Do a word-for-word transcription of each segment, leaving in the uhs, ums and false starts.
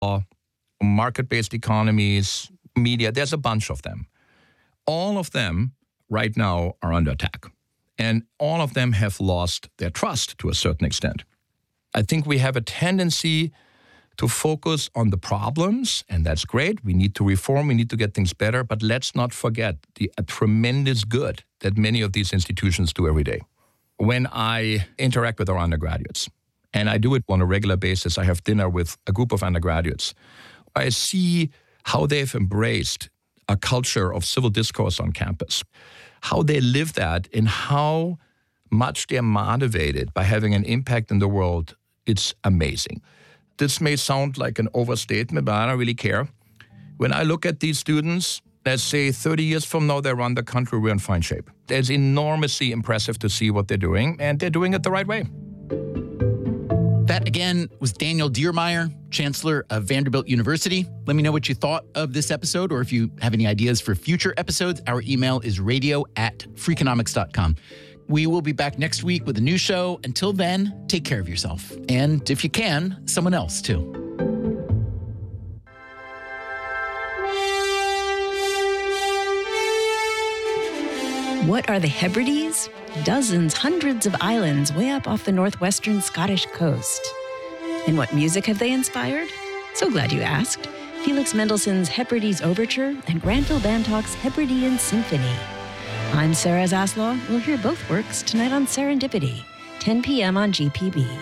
market-based economies, media, there's a bunch of them. All of them right now are under attack. And all of them have lost their trust to a certain extent. I think we have a tendency to focus on the problems, and that's great. We need to reform, we need to get things better, but let's not forget the a tremendous good that many of these institutions do every day. When I interact with our undergraduates, and I do it on a regular basis, I have dinner with a group of undergraduates, I see how they've embraced a culture of civil discourse on campus, how they live that, and how much they're motivated by having an impact in the world. It's amazing. This may sound like an overstatement, but I don't really care. When I look at these students, let's say thirty years from now, they run the country, we're in fine shape. It's enormously impressive to see what they're doing, and they're doing it the right way. That, again, was Daniel Diermeier, Chancellor of Vanderbilt University. Let me know what you thought of this episode, or if you have any ideas for future episodes. Our email is radio at freakonomics dot com. We will be back next week with a new show. Until then, take care of yourself. And if you can, someone else, too. What are the Hebrides? Dozens, hundreds of islands way up off the northwestern Scottish coast. And what music have they inspired? So glad you asked. Felix Mendelssohn's Hebrides Overture and Granville Bantock's Hebridean Symphony. I'm Sarah Zaslaw. We'll hear both works tonight on Serendipity, ten p.m. on G P B.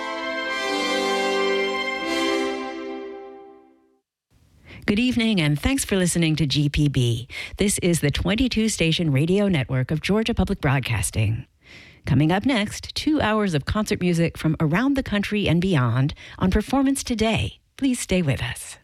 Good evening, and thanks for listening to G P B. This is the twenty-two station radio network of Georgia Public Broadcasting. Coming up next, two hours of concert music from around the country and beyond on Performance Today. Please stay with us.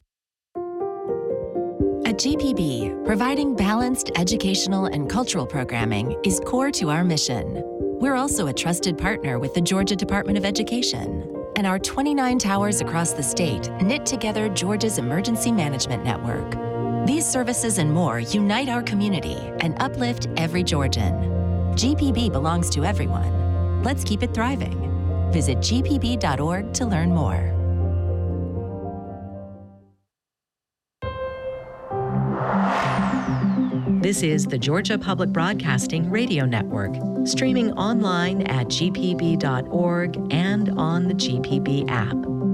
At G P B, providing balanced educational and cultural programming is core to our mission. We're also a trusted partner with the Georgia Department of Education, and our twenty-nine towers across the state knit together Georgia's emergency management network. These services and more unite our community and uplift every Georgian. G P B belongs to everyone. Let's keep it thriving. Visit g p b dot org to learn more. This is the Georgia Public Broadcasting Radio Network, streaming online at g p b dot org and on the G P B app.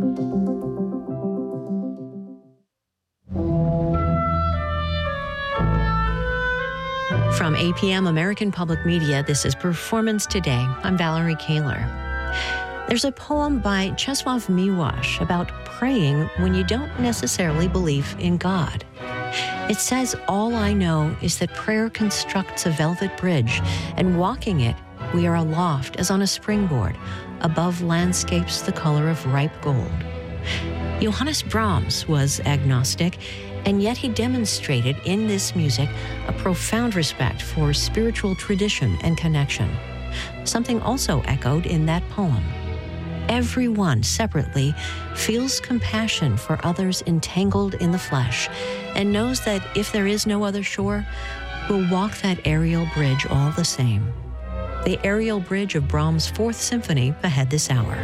From A P M American Public Media, this is Performance Today. I'm Valerie Kaler. There's a poem by Czesław Miłosz about praying when you don't necessarily believe in God. It says, "All I know is that prayer constructs a velvet bridge, and walking it, we are aloft as on a springboard, above landscapes the color of ripe gold." Johannes Brahms was agnostic, and yet he demonstrated in this music a profound respect for spiritual tradition and connection, something also echoed in that poem. Everyone separately feels compassion for others entangled in the flesh and knows that if there is no other shore, we'll walk that aerial bridge all the same. The aerial bridge of Brahms' Fourth Symphony ahead this hour.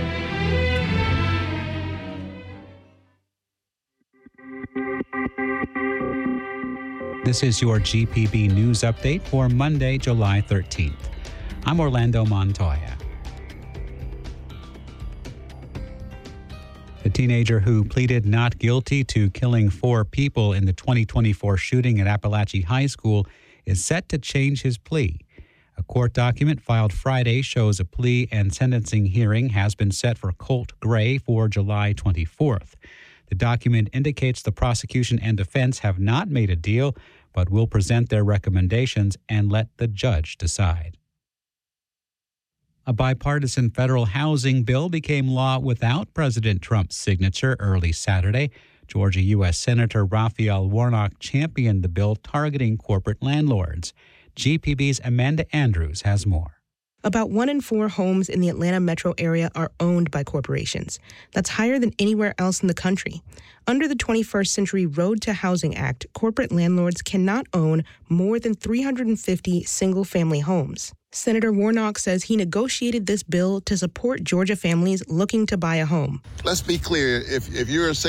This is your G P B News Update for Monday, July thirteenth. I'm Orlando Montoya. The teenager who pleaded not guilty to killing four people in the twenty twenty-four shooting at Appalachia High School is set to change his plea. A court document filed Friday shows a plea and sentencing hearing has been set for Colt Gray for July twenty-fourth. The document indicates the prosecution and defense have not made a deal, but will present their recommendations and let the judge decide. A bipartisan federal housing bill became law without President Trump's signature early Saturday. Georgia U S Senator Raphael Warnock championed the bill targeting corporate landlords. G P B's Amanda Andrews has more. About one in four homes in the Atlanta metro area are owned by corporations. That's higher than anywhere else in the country. Under the twenty-first Century Road to Housing Act, corporate landlords cannot own more than three hundred fifty single-family homes. Senator Warnock says he negotiated this bill to support Georgia families looking to buy a home. Let's be clear. If, if you're a